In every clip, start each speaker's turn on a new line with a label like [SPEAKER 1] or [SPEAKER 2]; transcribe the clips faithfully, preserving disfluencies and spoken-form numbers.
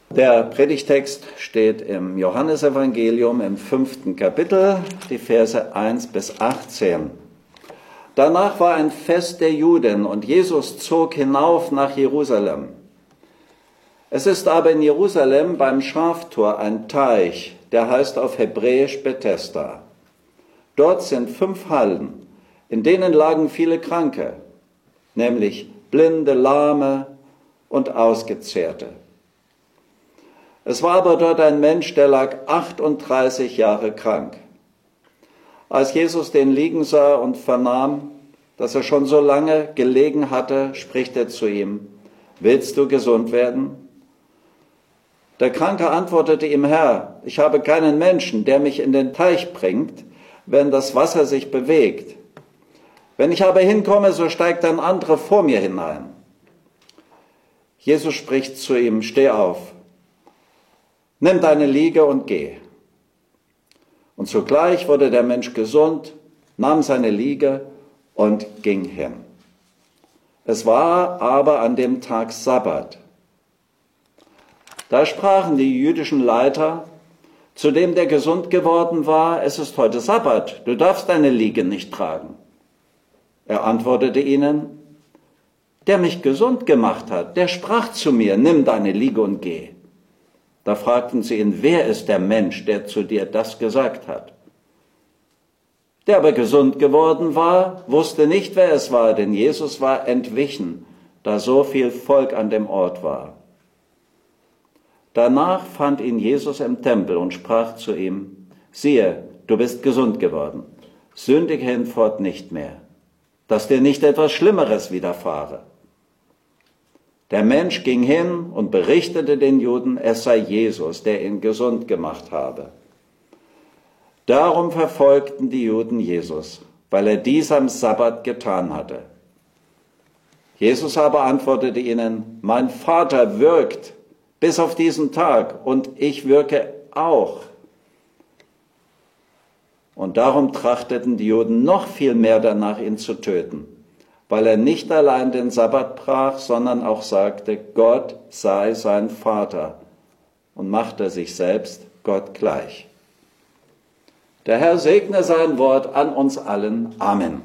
[SPEAKER 1] Der Predigtext steht im Johannesevangelium im fünften Kapitel, die Verse eins bis achtzehn. Danach war ein Fest der Juden und Jesus zog hinauf nach Jerusalem. Es ist aber in Jerusalem beim Schaftor ein Teich, der heißt auf Hebräisch Bethesda. Dort sind fünf Hallen, in denen lagen viele Kranke, nämlich Blinde, Lahme und Ausgezehrte. Es war aber dort ein Mensch, der lag achtunddreißig Jahre krank. Als Jesus den liegen sah und vernahm, dass er schon so lange gelegen hatte, spricht er zu ihm: Willst du gesund werden? Der Kranke antwortete ihm: Herr, ich habe keinen Menschen, der mich in den Teich bringt, wenn das Wasser sich bewegt. Wenn ich aber hinkomme, so steigt ein anderer vor mir hinein. Jesus spricht zu ihm: Steh auf, nimm deine Liege und geh. Und sogleich wurde der Mensch gesund, nahm seine Liege und ging hin. Es war aber an dem Tag Sabbat. Da sprachen die jüdischen Leiter zu dem, der gesund geworden war: Es ist heute Sabbat, du darfst deine Liege nicht tragen. Er antwortete ihnen: Der mich gesund gemacht hat, der sprach zu mir: Nimm deine Liege und geh. Da fragten sie ihn: Wer ist der Mensch, der zu dir das gesagt hat? Der aber gesund geworden war, wusste nicht, wer es war, denn Jesus war entwichen, da so viel Volk an dem Ort war. Danach fand ihn Jesus im Tempel und sprach zu ihm: Siehe, du bist gesund geworden, sündige hinfort nicht mehr, dass dir nicht etwas Schlimmeres widerfahre. Der Mensch ging hin und berichtete den Juden, es sei Jesus, der ihn gesund gemacht habe. Darum verfolgten die Juden Jesus, weil er dies am Sabbat getan hatte. Jesus aber antwortete ihnen: Mein Vater wirkt bis auf diesen Tag und ich wirke auch. Und darum trachteten die Juden noch viel mehr danach, ihn zu töten, weil er nicht allein den Sabbat brach, sondern auch sagte, Gott sei sein Vater, und machte sich selbst Gott gleich. Der Herr segne sein Wort an uns allen. Amen.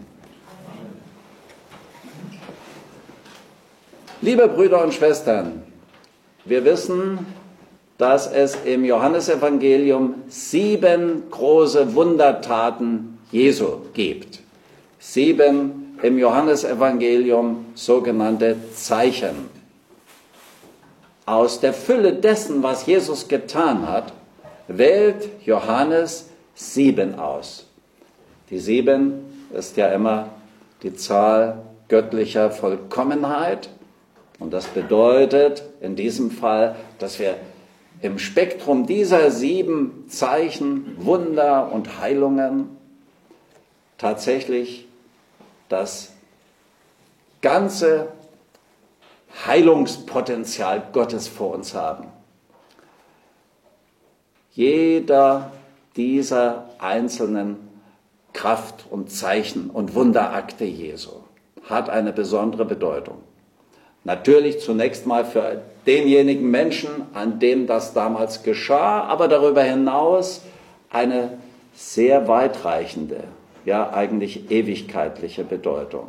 [SPEAKER 1] Liebe Brüder und Schwestern, wir wissen, dass es im Johannesevangelium sieben große Wundertaten Jesu gibt. Sieben im Johannesevangelium sogenannte Zeichen. Aus der Fülle dessen, was Jesus getan hat, wählt Johannes sieben aus. Die sieben ist ja immer die Zahl göttlicher Vollkommenheit. Und das bedeutet in diesem Fall, dass wir im Spektrum dieser sieben Zeichen, Wunder und Heilungen tatsächlich das ganze Heilungspotenzial Gottes vor uns haben. Jeder dieser einzelnen Kraft- und Zeichen- und Wunderakte Jesu hat eine besondere Bedeutung. Natürlich zunächst mal für denjenigen Menschen, an dem das damals geschah, aber darüber hinaus eine sehr weitreichende, ja eigentlich ewigkeitliche Bedeutung.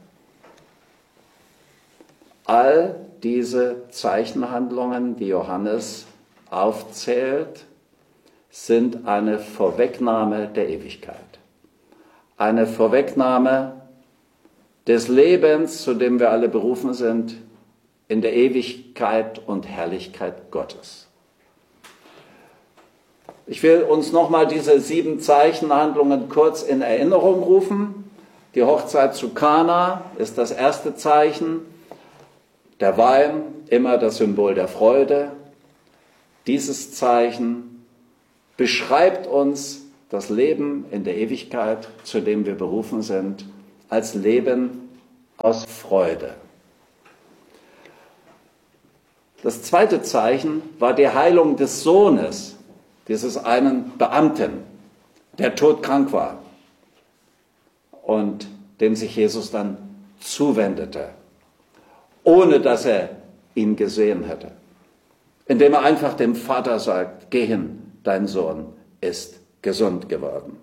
[SPEAKER 1] All diese Zeichenhandlungen, die Johannes aufzählt, sind eine Vorwegnahme der Ewigkeit. Eine Vorwegnahme des Lebens, zu dem wir alle berufen sind, in der Ewigkeit und Herrlichkeit Gottes. Ich will uns nochmal diese sieben Zeichenhandlungen kurz in Erinnerung rufen. Die Hochzeit zu Kana ist das erste Zeichen. Der Wein, immer das Symbol der Freude. Dieses Zeichen beschreibt uns das Leben in der Ewigkeit, zu dem wir berufen sind, als Leben aus Freude. Das zweite Zeichen war die Heilung des Sohnes, dieses einen Beamten, der todkrank war und dem sich Jesus dann zuwendete, ohne dass er ihn gesehen hätte. indem er einfach dem Vater sagt, geh hin, dein Sohn ist gesund geworden.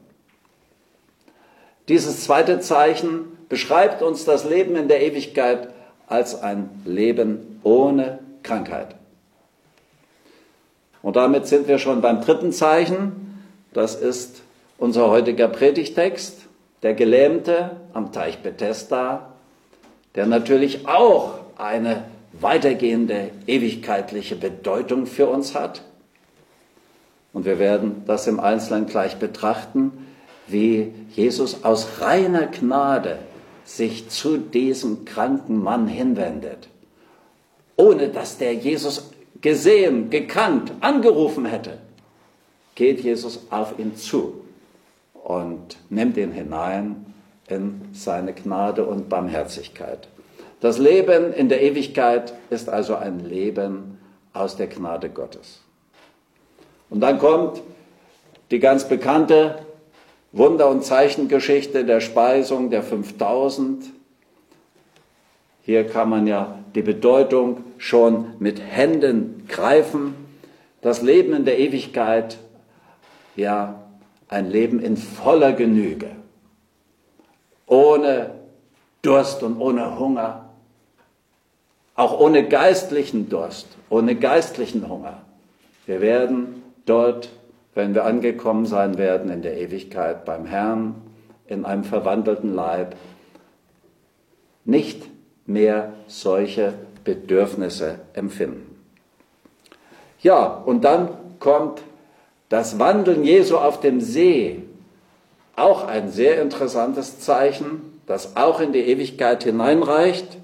[SPEAKER 1] Dieses zweite Zeichen beschreibt uns das Leben in der Ewigkeit als ein Leben ohne Krankheit. Und damit sind wir schon beim dritten Zeichen. Das ist unser heutiger Predigtext, der Gelähmte am Teich Bethesda, der natürlich auch eine weitergehende ewigkeitliche Bedeutung für uns hat. Und wir werden das im Einzelnen gleich betrachten, wie Jesus aus reiner Gnade sich zu diesem kranken Mann hinwendet, ohne dass der Jesus gesehen, gekannt, angerufen hätte, geht Jesus auf ihn zu und nimmt ihn hinein in seine Gnade und Barmherzigkeit. Das Leben in der Ewigkeit ist also ein Leben aus der Gnade Gottes. Und dann kommt die ganz bekannte Wunder- und Zeichengeschichte der Speisung der fünftausend. Hier kann man ja die Bedeutung schon mit Händen greifen. Das Leben in der Ewigkeit, ja, ein Leben in voller Genüge, ohne Durst und ohne Hunger, auch ohne geistlichen Durst, ohne geistlichen Hunger. Wir werden dort, wenn wir angekommen sein werden in der Ewigkeit beim Herrn, in einem verwandelten Leib, nicht mehr solche Bedürfnisse empfinden. Ja, und dann kommt das Wandeln Jesu auf dem See, auch ein sehr interessantes Zeichen, das auch in die Ewigkeit hineinreicht,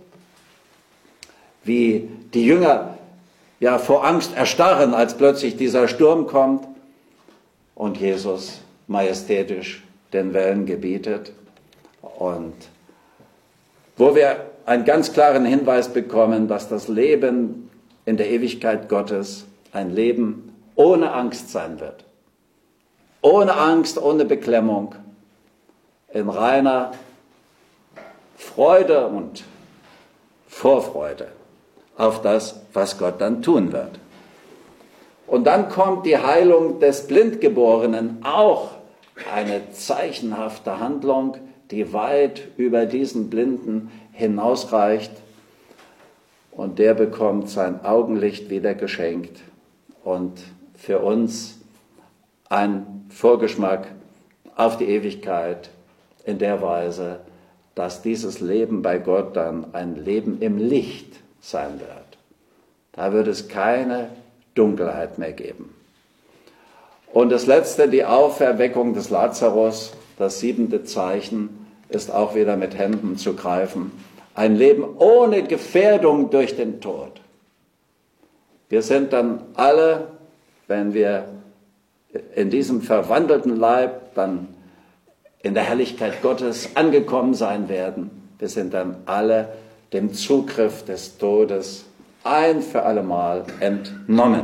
[SPEAKER 1] wie die Jünger ja vor Angst erstarren, als plötzlich dieser Sturm kommt und Jesus majestätisch den Wellen gebietet, und wo wir einen ganz klaren Hinweis bekommen, dass das Leben in der Ewigkeit Gottes ein Leben ohne Angst sein wird. Ohne Angst, ohne Beklemmung, in reiner Freude und Vorfreude auf das, was Gott dann tun wird. Und dann kommt die Heilung des Blindgeborenen, auch eine zeichenhafte Handlung, die weit über diesen Blinden hinausreicht. Und der bekommt sein Augenlicht wieder geschenkt und für uns ein Vorgeschmack auf die Ewigkeit in der Weise, dass dieses Leben bei Gott dann ein Leben im Licht sein wird. Da wird es keine Dunkelheit mehr geben. Und das letzte, die Auferweckung des Lazarus, das siebente Zeichen, ist auch wieder mit Händen zu greifen. Ein Leben ohne Gefährdung durch den Tod. Wir sind dann alle, wenn wir in diesem verwandelten Leib dann in der Herrlichkeit Gottes angekommen sein werden, wir sind dann alle dem Zugriff des Todes ein für allemal entnommen.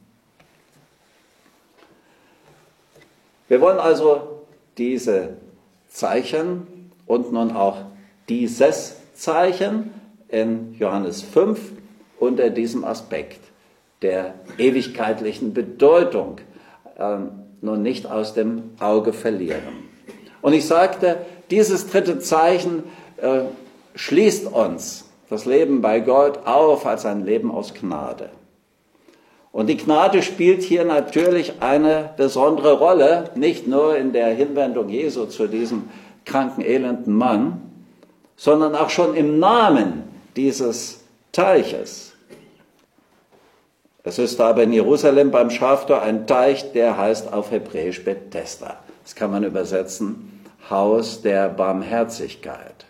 [SPEAKER 1] Wir wollen also diese Zeichen und nun auch dieses Zeichen in Johannes fünf unter diesem Aspekt der ewigkeitlichen Bedeutung äh, nun nicht aus dem Auge verlieren. Und ich sagte, dieses dritte Zeichen äh, schließt uns das Leben bei Gott auf als ein Leben aus Gnade. Und die Gnade spielt hier natürlich eine besondere Rolle, nicht nur in der Hinwendung Jesu zu diesem kranken, elenden Mann, sondern auch schon im Namen dieses Teiches. Es ist aber in Jerusalem beim Schaftor ein Teich, der heißt auf Hebräisch Bethesda. Das kann man übersetzen, Haus der Barmherzigkeit.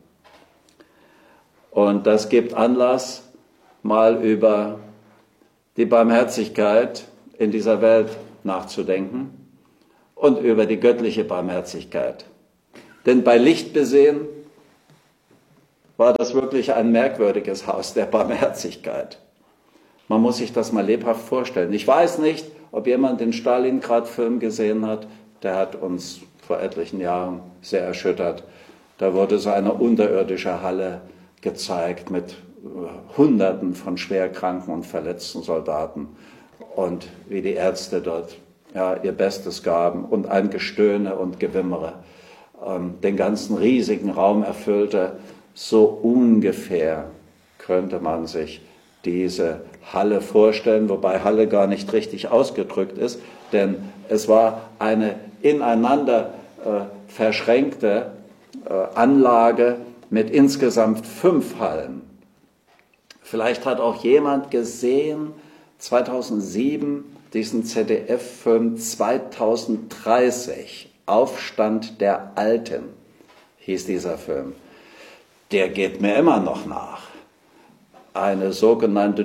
[SPEAKER 1] Und das gibt Anlass, mal über die Barmherzigkeit in dieser Welt nachzudenken und über die göttliche Barmherzigkeit. Denn bei Licht besehen war das wirklich ein merkwürdiges Haus der Barmherzigkeit. Man muss sich das mal lebhaft vorstellen. Ich weiß nicht, ob jemand den Stalingrad-Film gesehen hat. Der hat uns vor etlichen Jahren sehr erschüttert. Da wurde so eine unterirdische Halle gezeigt mit Hunderten von schwerkranken und verletzten Soldaten und wie die Ärzte dort ja, ihr Bestes gaben und ein Gestöhne und Gewimmere ähm, den ganzen riesigen Raum erfüllte. So ungefähr könnte man sich diese Halle vorstellen, wobei Halle gar nicht richtig ausgedrückt ist, denn es war eine ineinander äh, verschränkte äh, Anlage mit insgesamt fünf Hallen. Vielleicht hat auch jemand gesehen, zweitausendsieben, diesen Z D F-Film zweitausenddreißig, Aufstand der Alten, hieß dieser Film. Der geht mir immer noch nach. Eine sogenannte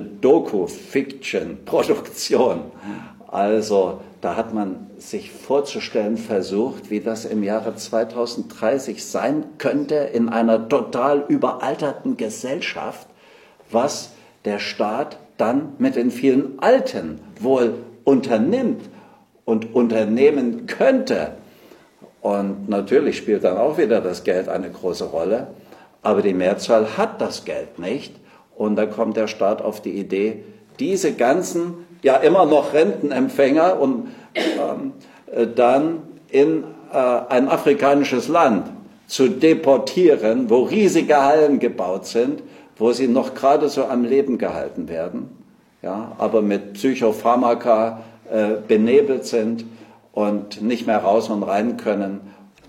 [SPEAKER 1] Doku-Fiction-Produktion. Also da hat man sich vorzustellen versucht, wie das im Jahre zweitausenddreißig sein könnte in einer total überalterten Gesellschaft, was der Staat dann mit den vielen Alten wohl unternimmt und unternehmen könnte. Und natürlich spielt dann auch wieder das Geld eine große Rolle, aber die Mehrzahl hat das Geld nicht. Und da kommt der Staat auf die Idee, diese ganzen, ja immer noch Rentenempfänger und ähm, dann in äh, ein afrikanisches Land zu deportieren, wo riesige Hallen gebaut sind, wo sie noch gerade so am Leben gehalten werden, ja, aber mit Psychopharmaka äh, benebelt sind und nicht mehr raus und rein können,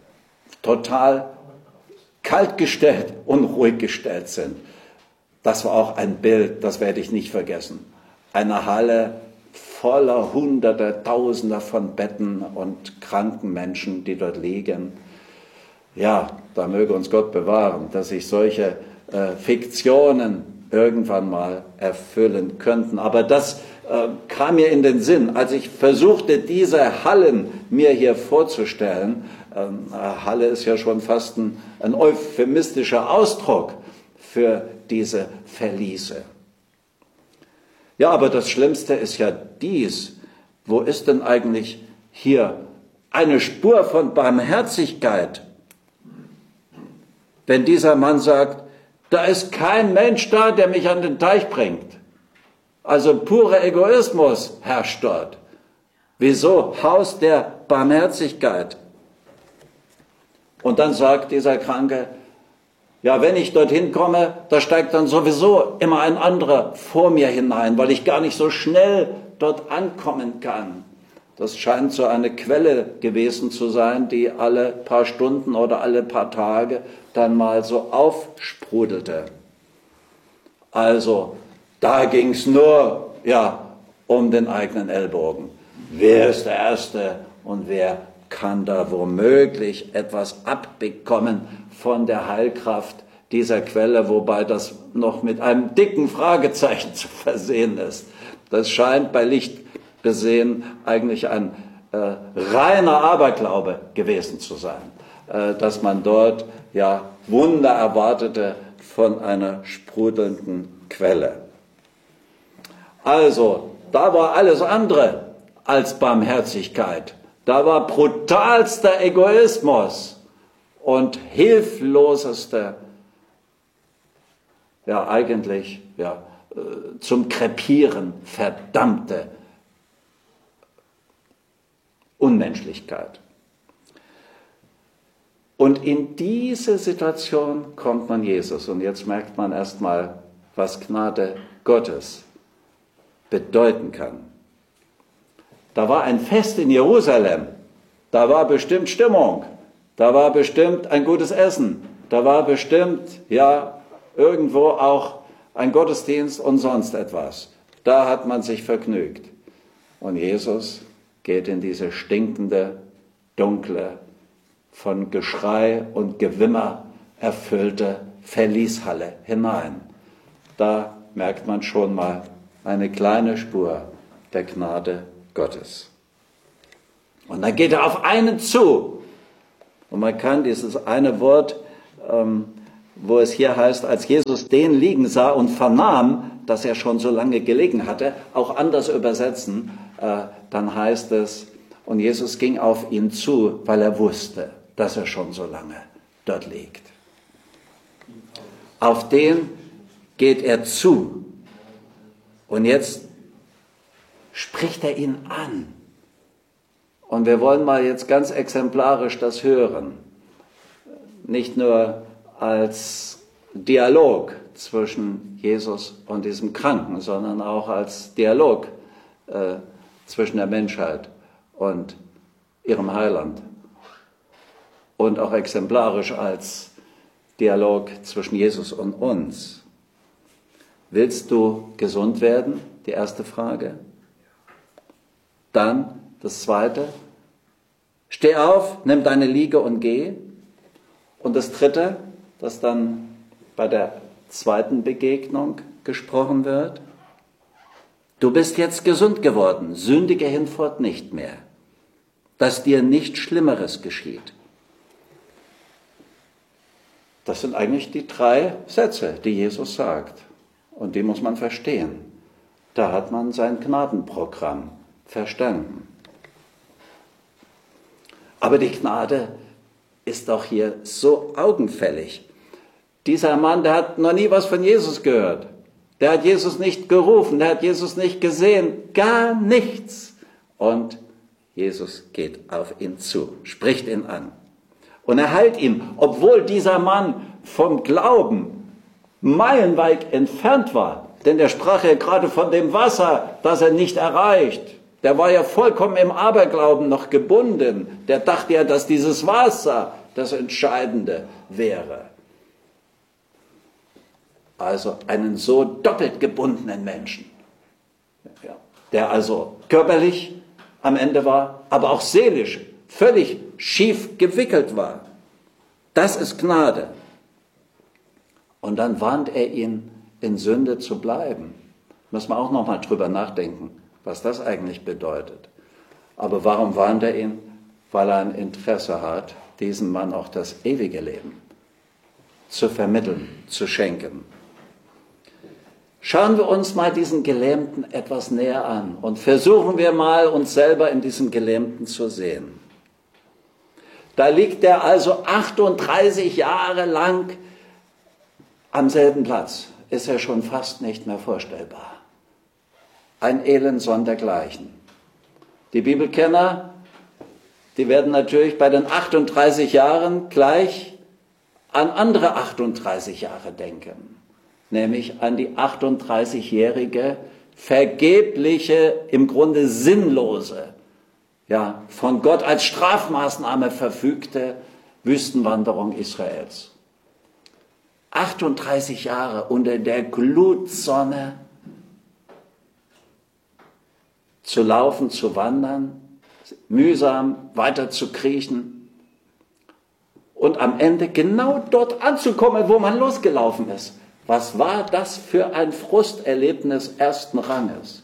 [SPEAKER 1] total kaltgestellt und ruhig gestellt sind. Das war auch ein Bild, das werde ich nicht vergessen. Eine Halle voller Hunderter, Tausender von Betten und kranken Menschen, die dort liegen. Ja, da möge uns Gott bewahren, dass sich solche äh, Fiktionen irgendwann mal erfüllen könnten. Aber das äh, kam mir in den Sinn, als ich versuchte, diese Hallen mir hier vorzustellen. Ähm, Halle ist ja schon fast ein, ein euphemistischer Ausdruck für diese Verliese. Ja, aber das Schlimmste ist ja dies. Wo ist denn eigentlich hier eine Spur von Barmherzigkeit? Wenn dieser Mann sagt, da ist kein Mensch da, der mich an den Teich bringt. Also purer Egoismus herrscht dort. Wieso? Haus der Barmherzigkeit. Und dann sagt dieser Kranke, ja, wenn ich dorthin komme, da steigt dann sowieso immer ein anderer vor mir hinein, weil ich gar nicht so schnell dort ankommen kann. Das scheint so eine Quelle gewesen zu sein, die alle paar Stunden oder alle paar Tage dann mal so aufsprudelte. Also, da ging es nur, ja, um den eigenen Ellbogen. Wer ist der Erste und wer kann da womöglich etwas abbekommen von der Heilkraft dieser Quelle, wobei das noch mit einem dicken Fragezeichen zu versehen ist. Das scheint bei Licht gesehen eigentlich ein äh, reiner Aberglaube gewesen zu sein, äh, dass man dort ja Wunder erwartete von einer sprudelnden Quelle. Also, da war alles andere als Barmherzigkeit. Da war brutalster Egoismus und hilfloseste, ja eigentlich ja, zum Krepieren verdammte Unmenschlichkeit. Und in diese Situation kommt man Jesus. Und jetzt merkt man erstmal, was Gnade Gottes bedeuten kann. Da war ein Fest in Jerusalem, da war bestimmt Stimmung, da war bestimmt ein gutes Essen, da war bestimmt, ja, irgendwo auch ein Gottesdienst und sonst etwas. Da hat man sich vergnügt. Und Jesus geht in diese stinkende, dunkle, von Geschrei und Gewimmer erfüllte Verlieshalle hinein. Da merkt man schon mal eine kleine Spur der Gnade Gottes. Und dann geht er auf einen zu. Und man kann dieses eine Wort, ähm, wo es hier heißt, als Jesus den liegen sah und vernahm, dass er schon so lange gelegen hatte, auch anders übersetzen. Äh, dann heißt es, und Jesus ging auf ihn zu, weil er wusste, dass er schon so lange dort liegt. Auf den geht er zu. Und jetzt spricht er ihn an. Und wir wollen mal jetzt ganz exemplarisch das hören. Nicht nur als Dialog zwischen Jesus und diesem Kranken, sondern auch als Dialog äh, zwischen der Menschheit und ihrem Heiland. Und auch exemplarisch als Dialog zwischen Jesus und uns. Willst du gesund werden? Die erste Frage. Dann das zweite. Steh auf, nimm deine Liege und geh. Und das dritte, das dann bei der zweiten Begegnung gesprochen wird. Du bist jetzt gesund geworden, sündige hinfort nicht mehr, dass dir nichts Schlimmeres geschieht. Das sind eigentlich die drei Sätze, die Jesus sagt. Und die muss man verstehen. Da hat man sein Gnadenprogramm verstanden. Aber die Gnade ist doch hier so augenfällig. Dieser Mann, der hat noch nie was von Jesus gehört. Der hat Jesus nicht gerufen, der hat Jesus nicht gesehen, gar nichts. Und Jesus geht auf ihn zu, spricht ihn an. Und er heilt ihn, obwohl dieser Mann vom Glauben meilenweit entfernt war. Denn er sprach ja gerade von dem Wasser, das er nicht erreicht. Der war ja vollkommen im Aberglauben noch gebunden. Der dachte ja, dass dieses Wasser das Entscheidende wäre. Also einen so doppelt gebundenen Menschen, ja, der also körperlich am Ende war, aber auch seelisch völlig schief gewickelt war. Das ist Gnade. Und dann warnt er ihn, in Sünde zu bleiben. Müssen wir auch noch mal drüber nachdenken, was das eigentlich bedeutet. Aber warum warnt er ihn? Weil er ein Interesse hat, diesem Mann auch das ewige Leben zu vermitteln, zu schenken. Schauen wir uns mal diesen Gelähmten etwas näher an und versuchen wir mal, uns selber in diesem Gelähmten zu sehen. Da liegt er also achtunddreißig Jahre lang am selben Platz. Ist ja schon fast nicht mehr vorstellbar. Ein Elend sondergleichen. Die Bibelkenner, die werden natürlich bei den achtunddreißig Jahren gleich an andere achtunddreißig Jahre denken. Nämlich an die achtunddreißigjährige, vergebliche, im Grunde sinnlose, ja, von Gott als Strafmaßnahme verfügte Wüstenwanderung Israels. achtunddreißig Jahre unter der Glutsonne zu laufen, zu wandern, mühsam weiter zu kriechen und am Ende genau dort anzukommen, wo man losgelaufen ist. Was war das für ein Frusterlebnis ersten Ranges?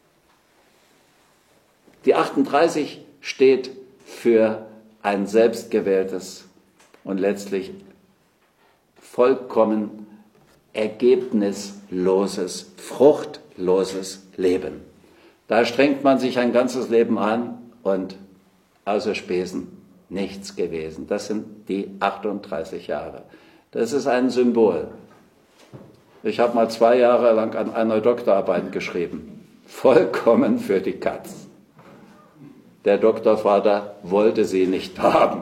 [SPEAKER 1] Die achtunddreißig steht für ein selbstgewähltes und letztlich vollkommen ergebnisloses, fruchtloses Leben. Da strengt man sich ein ganzes Leben an und außer Spesen nichts gewesen. Das sind die achtunddreißig Jahre. Das ist ein Symbol. Ich habe mal zwei Jahre lang an einer Doktorarbeit geschrieben. Vollkommen für die Katz. Der Doktorvater wollte sie nicht haben.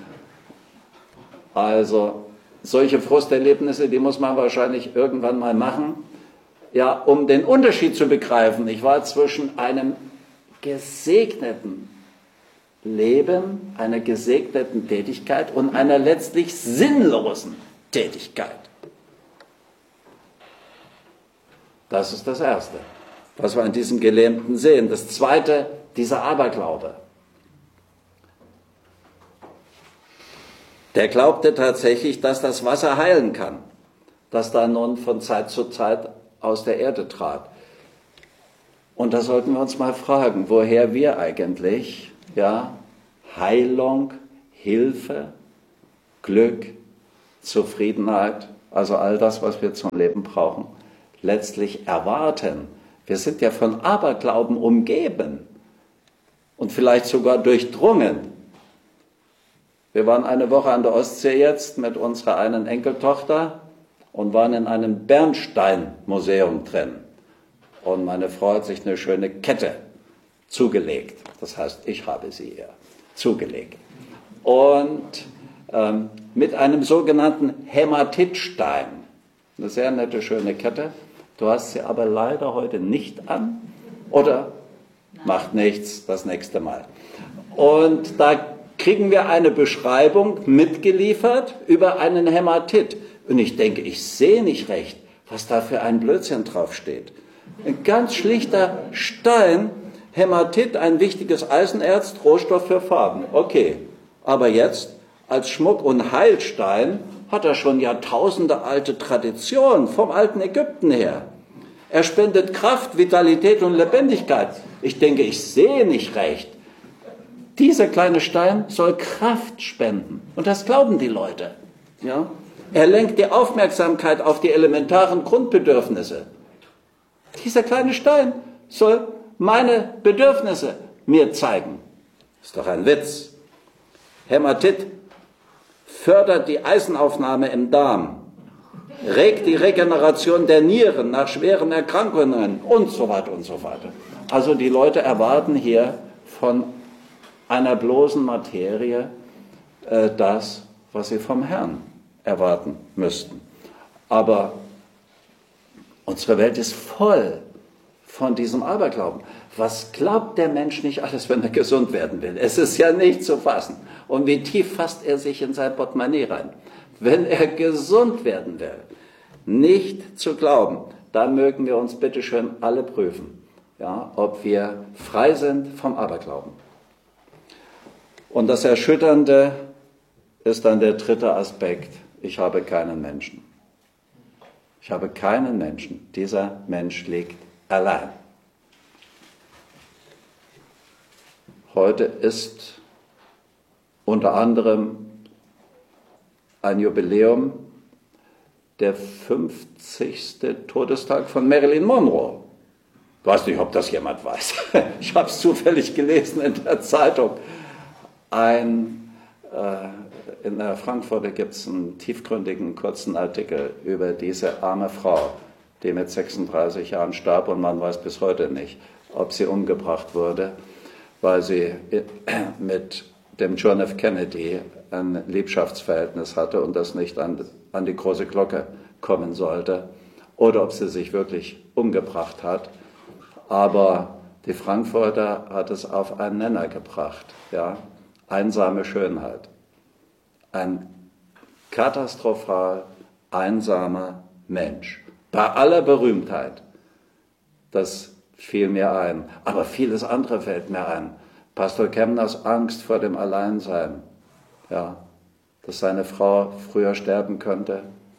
[SPEAKER 1] Also solche Frusterlebnisse, die muss man wahrscheinlich irgendwann mal machen. Ja, um den Unterschied zu begreifen. Ich war zwischen einem gesegneten Leben, einer gesegneten Tätigkeit und einer letztlich sinnlosen Tätigkeit. Das ist das Erste, was wir an diesem Gelähmten sehen. Das Zweite, dieser Aberglaube. Der glaubte tatsächlich, dass das Wasser heilen kann, das da nun von Zeit zu Zeit aus der Erde trat. Und da sollten wir uns mal fragen, woher wir eigentlich, ja, Heilung, Hilfe, Glück, Zufriedenheit, also all das, was wir zum Leben brauchen, letztlich erwarten. Wir sind ja von Aberglauben umgeben und vielleicht sogar durchdrungen. Wir waren eine Woche an der Ostsee jetzt mit unserer einen Enkeltochter und waren in einem Bernsteinmuseum drin. Und meine Frau hat sich eine schöne Kette zugelegt. Das heißt, ich habe sie ihr zugelegt. Und ähm, mit einem sogenannten Hämatitstein. Eine sehr nette, schöne Kette. Du hast sie aber leider heute nicht an. Oder? Macht nichts, das nächste Mal. Und da kriegen wir eine Beschreibung mitgeliefert über einen Hämatit. Und ich denke, ich sehe nicht recht, was da für ein Blödsinn draufsteht. Ein ganz schlichter Stein, Hämatit, ein wichtiges Eisenerz, Rohstoff für Farben. Okay, aber jetzt als Schmuck- und Heilstein hat er schon Jahrtausende alte Tradition vom alten Ägypten her. Er spendet Kraft, Vitalität und Lebendigkeit. Ich denke, ich sehe nicht recht. Dieser kleine Stein soll Kraft spenden. Und das glauben die Leute. Ja? Er lenkt die Aufmerksamkeit auf die elementaren Grundbedürfnisse. Dieser kleine Stein soll meine Bedürfnisse mir zeigen. Ist doch ein Witz. Hämatit fördert die Eisenaufnahme im Darm, regt die Regeneration der Nieren nach schweren Erkrankungen und so weiter und so weiter. Also die Leute erwarten hier von einer bloßen Materie äh, das, was sie vom Herrn erwarten müssten. Aber unsere Welt ist voll von diesem Aberglauben. Was glaubt der Mensch nicht alles, wenn er gesund werden will? Es ist ja nicht zu fassen. Und wie tief fasst er sich in sein Portemonnaie rein? Wenn er gesund werden will, nicht zu glauben, dann mögen wir uns bitte schön alle prüfen, ja, ob wir frei sind vom Aberglauben. Und das Erschütternde ist dann der dritte Aspekt. Ich habe keinen Menschen. Ich habe keinen Menschen. Dieser Mensch liegt allein. Heute ist unter anderem ein Jubiläum, der fünfzigste Todestag von Marilyn Monroe. Ich weiß nicht, ob das jemand weiß. Ich habe es zufällig gelesen in der Zeitung. Ein, äh, in der Frankfurter gibt es einen tiefgründigen, kurzen Artikel über diese arme Frau, die mit sechsunddreißig Jahren starb und man weiß bis heute nicht, ob sie umgebracht wurde, weil sie mit dem John F. Kennedy ein Liebschaftsverhältnis hatte und das nicht an, an die große Glocke kommen sollte, oder ob sie sich wirklich umgebracht hat. Aber die Frankfurter hat es auf einen Nenner gebracht, ja, einsame Schönheit. Ein katastrophal einsamer Mensch. Bei aller Berühmtheit. Das fiel mir ein. Aber vieles andere fällt mir ein. Pastor Kemners Angst vor dem Alleinsein. Ja, dass seine Frau früher sterben könnte.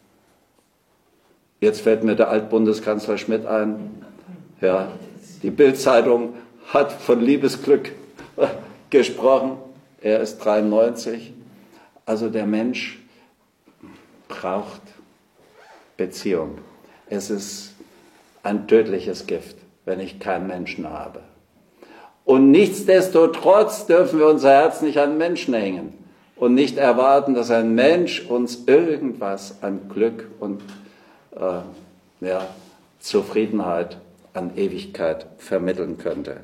[SPEAKER 1] Jetzt fällt mir der Altbundeskanzler Schmidt ein. Ja, die Bild-Zeitung hat von Liebesglück gesprochen. Er ist dreiundneunzig. Also der Mensch braucht Beziehung. Es ist ein tödliches Gift, wenn ich keinen Menschen habe. Und nichtsdestotrotz dürfen wir unser Herz nicht an Menschen hängen und nicht erwarten, dass ein Mensch uns irgendwas an Glück und äh, ja, Zufriedenheit, an Ewigkeit vermitteln könnte.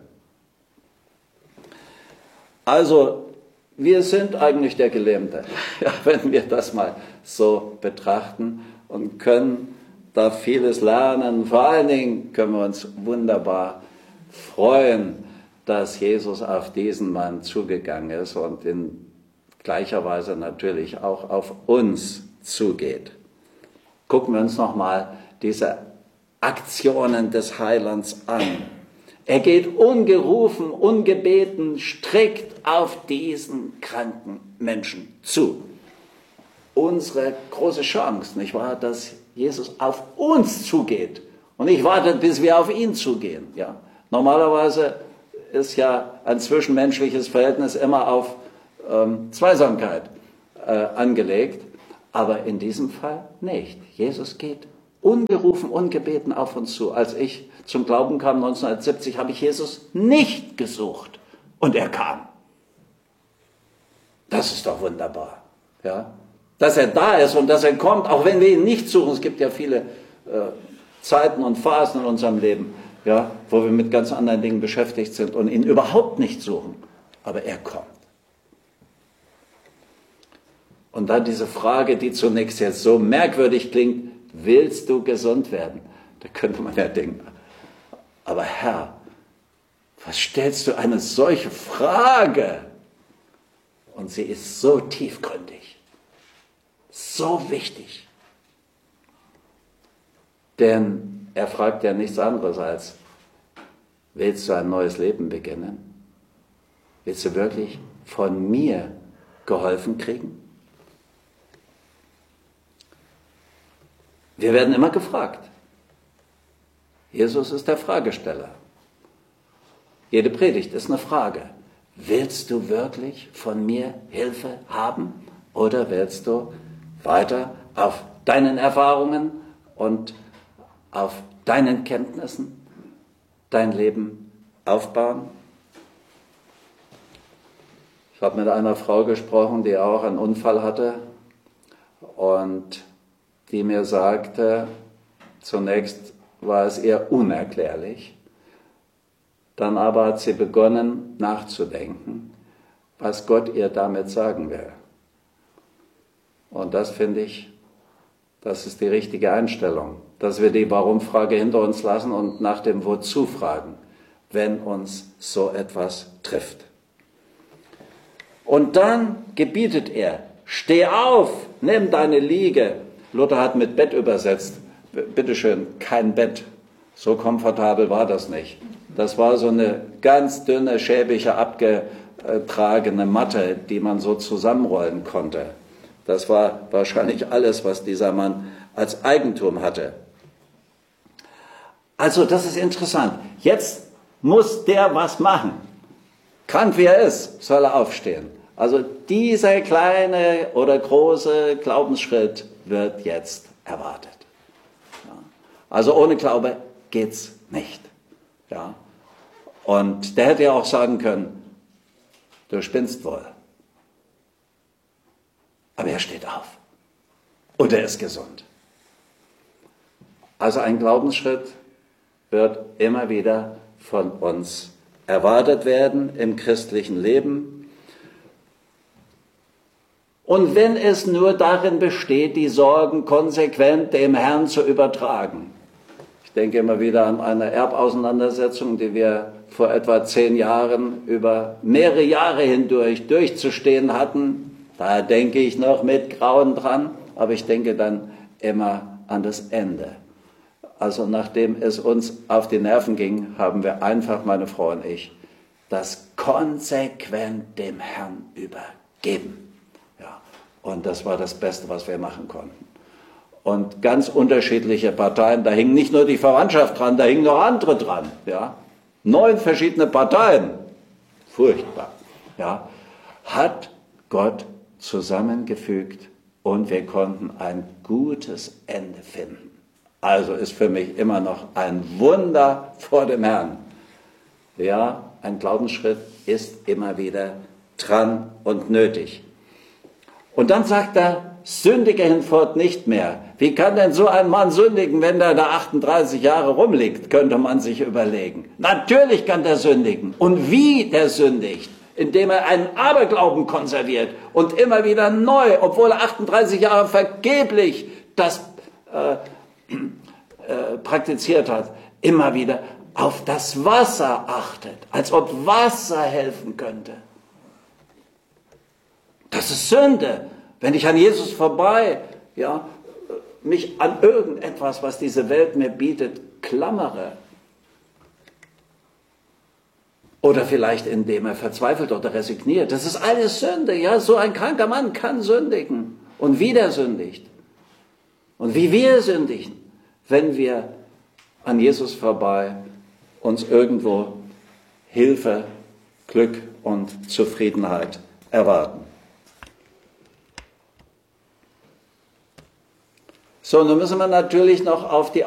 [SPEAKER 1] Also, wir sind eigentlich der Gelähmte, ja, wenn wir das mal so betrachten, und können da vieles lernen. Vor allen Dingen können wir uns wunderbar freuen, dass Jesus auf diesen Mann zugegangen ist und in gleicher Weise natürlich auch auf uns zugeht. Gucken wir uns nochmal diese Aktionen des Heilands an. Er geht ungerufen, ungebeten, strikt auf diesen kranken Menschen zu. Unsere große Chance, nicht wahr, dass Jesus auf uns zugeht und nicht wartet, bis wir auf ihn zugehen. Ja. Normalerweise ist ja ein zwischenmenschliches Verhältnis immer auf ähm, Zweisamkeit äh, angelegt, aber in diesem Fall nicht. Jesus geht ungerufen, ungebeten auf uns zu. Als ich zum Glauben kam neunzehnhundertsiebzig, habe ich Jesus nicht gesucht und er kam. Das ist doch wunderbar. Ja? dass er da ist und dass er kommt, auch wenn wir ihn nicht suchen. Es gibt ja viele äh, Zeiten und Phasen in unserem Leben, ja, wo wir mit ganz anderen Dingen beschäftigt sind und ihn überhaupt nicht suchen. Aber er kommt. Und dann diese Frage, die zunächst jetzt so merkwürdig klingt, willst du gesund werden? Da könnte man ja denken, aber Herr, was stellst du eine solche Frage? Und sie ist so tiefgründig, so wichtig. Denn er fragt ja nichts anderes als, willst du ein neues Leben beginnen? Willst du wirklich von mir geholfen kriegen? Wir werden immer gefragt. Jesus ist der Fragesteller. Jede Predigt ist eine Frage. Willst du wirklich von mir Hilfe haben oder willst du weiter auf deinen Erfahrungen und auf deinen Kenntnissen dein Leben aufbauen? Ich habe mit einer Frau gesprochen, die auch einen Unfall hatte und die mir sagte, zunächst war es ihr unerklärlich, dann aber hat sie begonnen nachzudenken, was Gott ihr damit sagen will. Und das finde ich, das ist die richtige Einstellung, dass wir die Warum-Frage hinter uns lassen und nach dem Wozu fragen, wenn uns so etwas trifft. Und dann gebietet er, steh auf, nimm deine Liege. Luther hat mit Bett übersetzt. Bitteschön, kein Bett. So komfortabel war das nicht. Das war so eine ganz dünne, schäbige, abgetragene Matte, die man so zusammenrollen konnte. Das war wahrscheinlich alles, was dieser Mann als Eigentum hatte. Also das ist interessant. Jetzt muss der was machen. Krank wie er ist, soll er aufstehen. Also dieser kleine oder große Glaubensschritt wird jetzt erwartet. Ja. Also ohne Glaube geht's nicht. Ja. Und der hätte ja auch sagen können, du spinnst wohl. Aber er steht auf. Und er ist gesund. Also ein Glaubensschritt wird immer wieder von uns erwartet werden im christlichen Leben. Und wenn es nur darin besteht, die Sorgen konsequent dem Herrn zu übertragen. Ich denke immer wieder an eine Erbauseinandersetzung, die wir vor etwa zehn Jahren über mehrere Jahre hindurch durchzustehen hatten. Da denke ich noch mit Grauen dran, aber ich denke dann immer an das Ende. Also nachdem es uns auf die Nerven ging, haben wir einfach, meine Frau und ich, das konsequent dem Herrn übergeben. Und das war das Beste, was wir machen konnten. Und ganz unterschiedliche Parteien, da hing nicht nur die Verwandtschaft dran, da hingen noch andere dran. Ja? Neun verschiedene Parteien, furchtbar, ja? Hat Gott zusammengefügt und wir konnten ein gutes Ende finden. Also ist für mich immer noch ein Wunder vor dem Herrn. Ja, ein Glaubensschritt ist immer wieder dran und nötig. Und dann sagt er, sündige hinfort nicht mehr. Wie kann denn so ein Mann sündigen, wenn der da achtunddreißig Jahre rumliegt, könnte man sich überlegen. Natürlich kann der sündigen. Und wie der sündigt? Indem er einen Aberglauben konserviert und immer wieder neu, obwohl er achtunddreißig Jahre vergeblich das äh, äh, praktiziert hat, immer wieder auf das Wasser achtet, als ob Wasser helfen könnte. Das ist Sünde, wenn ich an Jesus vorbei, ja, mich an irgendetwas, was diese Welt mir bietet, klammere. Oder vielleicht indem er verzweifelt oder resigniert. Das ist alles Sünde, ja, so ein kranker Mann kann sündigen und wieder sündigt. Und wie wir sündigen, wenn wir an Jesus vorbei uns irgendwo Hilfe, Glück und Zufriedenheit erwarten. So, nun müssen wir natürlich noch auf die